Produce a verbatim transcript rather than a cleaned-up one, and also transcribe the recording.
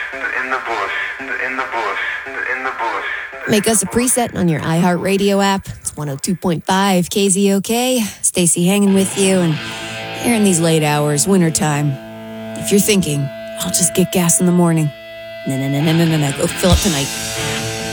in the bush, in the bush, in the bush. Make us a preset on your iHeartRadio app. It's one oh two point five K Z O K. Stacey hanging with you, and here in these late hours, wintertime. If you're thinking, I'll just get gas in the morning. No, no, no, no, no, no, no. Go fill up tonight.